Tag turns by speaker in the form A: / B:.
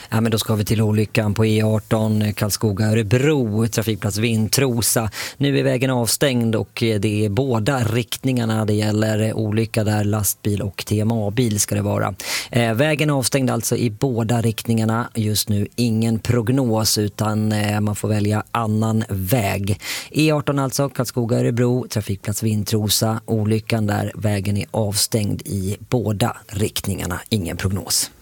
A: Ja, men då ska vi till olyckan på E18 Karlskoga-Örebro, trafikplats Vintrosa. Nu är vägen avstängd och det är båda riktningarna. Det gäller olycka där, lastbil och TMA-bil ska det vara. Vägen är avstängd alltså i båda riktningarna. Just nu ingen prognos utan man får välja annan väg. E18 alltså, Karlskoga-Örebro, trafikplats Vintrosa. Olyckan där, vägen är avstängd i båda riktningarna. Ingen prognos.